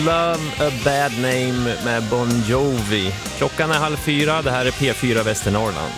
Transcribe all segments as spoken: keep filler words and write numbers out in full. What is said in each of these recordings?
Love a bad name med Bon Jovi. Klockan är halv fyra, det här är P fyra Västernorrland.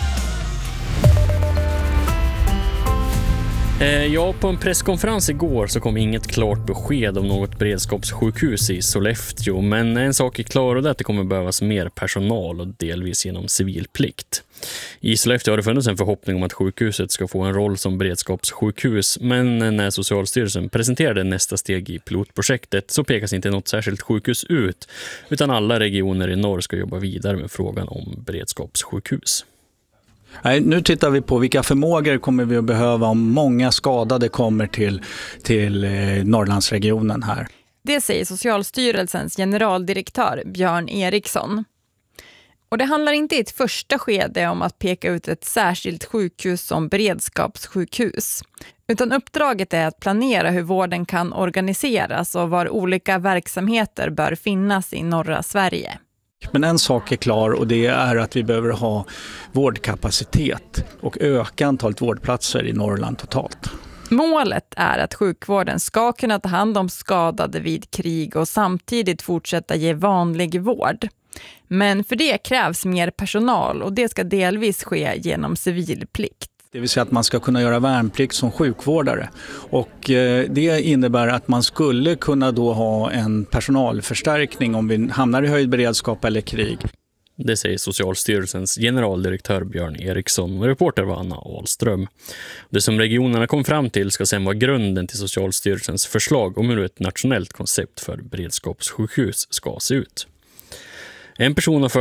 Ja, på en presskonferens igår så kom inget klart besked om något beredskapssjukhus i Sollefteå. Men en sak är klar och det är att det kommer behövas mer personal och delvis genom civilplikt. I Sollefteå har det funnits en förhoppning om att sjukhuset ska få en roll som beredskapssjukhus. Men när Socialstyrelsen presenterade nästa steg i pilotprojektet så pekas inte något särskilt sjukhus ut. Utan alla regioner i norr ska jobba vidare med frågan om beredskapssjukhus. Nej, nu tittar vi på vilka förmågor kommer vi att behöva om många skadade kommer till, till eh, Norrlandsregionen här. Det säger Socialstyrelsens generaldirektör Björn Eriksson. Och det handlar inte i ett första skede om att peka ut ett särskilt sjukhus som beredskapssjukhus. Utan uppdraget är att planera hur vården kan organiseras och var olika verksamheter bör finnas i norra Sverige. Men en sak är klar och det är att vi behöver ha vårdkapacitet och öka antalet vårdplatser i Norrland totalt. Målet är att sjukvården ska kunna ta hand om skadade vid krig och samtidigt fortsätta ge vanlig vård. Men för det krävs mer personal och det ska delvis ske genom civilplikt. Det vill säga att man ska kunna göra värnplikt som sjukvårdare. Och det innebär att man skulle kunna då ha en personalförstärkning om vi hamnar i höjd beredskap eller krig. Det säger Socialstyrelsens generaldirektör Björn Eriksson och reporter var Anna Ahlström. Det som regionerna kom fram till ska sedan vara grunden till Socialstyrelsens förslag om hur ett nationellt koncept för beredskapssjukhus ska se ut. En person har för